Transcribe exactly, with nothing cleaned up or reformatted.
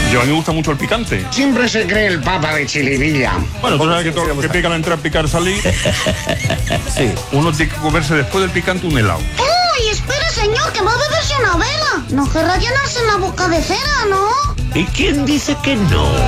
Yo a mí me gusta mucho el picante. Siempre se cree el papa de Chilivilla. Bueno, tú sabes que todo lo que pica al entrar, picar salir. Sí. Uno tiene que comerse después del picante un helado. ¡Uy, espera, señor, que va a beberse una vela! No querrá llenarse la boca de cera, ¿no? ¿Y quién dice que no?